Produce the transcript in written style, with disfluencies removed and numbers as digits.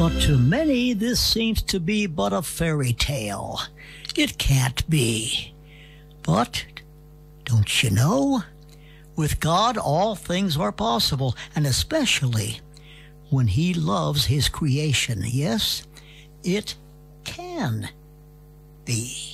But to many this seems to be but a fairy tale. It can't be. But, don't you know? With God all things are possible, and especially when He loves His creation. Yes, it can be.